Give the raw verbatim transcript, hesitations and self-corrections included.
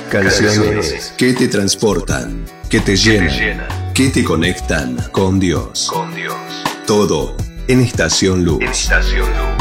Canciones que te transportan, que te llenan, que te conectan con Dios. Con Dios. Todo en Estación Luz. En Estación Luz.